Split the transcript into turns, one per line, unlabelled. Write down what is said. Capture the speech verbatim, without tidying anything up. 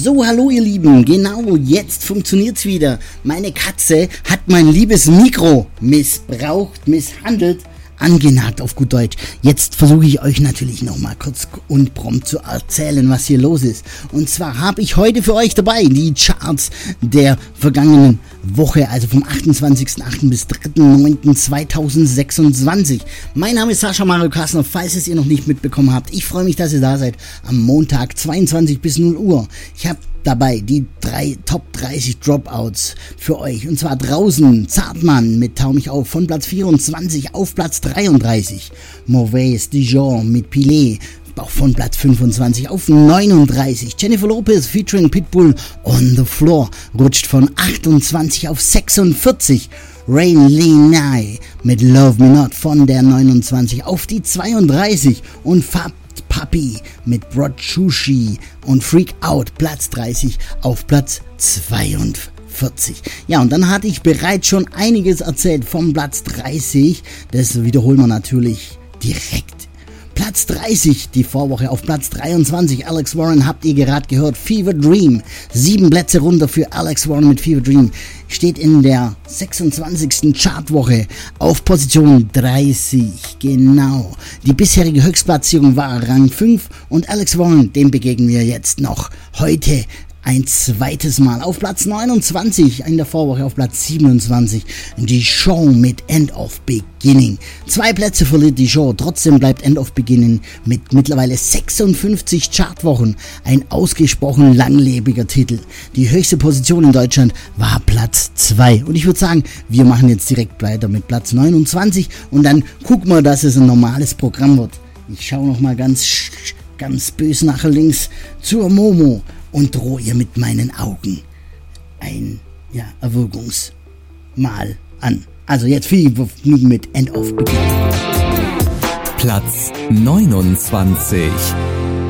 So, hallo ihr Lieben, genau, jetzt funktioniert's wieder. Meine Katze hat mein liebes Mikro missbraucht, misshandelt, angenagt auf gut Deutsch. Jetzt versuche ich euch natürlich nochmal kurz und prompt zu erzählen, was hier los ist. Und zwar habe ich heute für euch dabei die Charts der vergangenen Woche, also vom achtundzwanzigsten achten bis dritten neunten zweitausendsechsundzwanzig. Mein Name ist Sascha Mario Kassner, falls es ihr noch nicht mitbekommen habt. Ich freue mich, dass ihr da seid am Montag zweiundzwanzig bis null Uhr. Ich habe dabei die drei Top dreißig Dropouts für euch. Und zwar draußen Zartmann mit Tau mich auf von Platz vierundzwanzig auf Platz dreiunddreißig. Mauvais Dijon mit Pilet auch von Platz fünfundzwanzig auf neununddreißig. Jennifer Lopez featuring Pitbull On The Floor rutscht von achtundzwanzig auf sechsundvierzig. Rain Lee Nye mit Love Me Not von der neunundzwanzig auf die zweiunddreißig. Und Fab Papi mit Brochushi und Freak Out Platz dreißig auf Platz zweiundvierzig. Ja, und dann hatte ich bereits schon einiges erzählt vom Platz dreißig. Das wiederholen wir natürlich direkt. Platz dreißig, die Vorwoche auf Platz dreiundzwanzig. Alex Warren habt ihr gerade gehört. Fever Dream. Sieben Plätze runter für Alex Warren mit Fever Dream. Steht in der sechsundzwanzigsten Chartwoche auf Position dreißig. Genau. Die bisherige Höchstplatzierung war Rang fünf und Alex Warren, dem begegnen wir jetzt noch heute ein zweites Mal. Auf Platz neunundzwanzig, in der Vorwoche auf Platz siebenundzwanzig, die Show mit End of Beginning. Zwei Plätze verliert die Show, trotzdem bleibt End of Beginning mit mittlerweile sechsundfünfzig Chartwochen ein ausgesprochen langlebiger Titel. Die höchste Position in Deutschland war Platz zwei. Und ich würde sagen, wir machen jetzt direkt weiter mit Platz neunundzwanzig und dann gucken wir, dass es ein normales Programm wird. Ich schaue nochmal ganz, ganz böse nach links zur Momo und drohe ihr mit meinen Augen ein, ja, Erwürgungsmal an. Also jetzt viel Vergnügen mit End of Beginning.
Platz neunundzwanzig.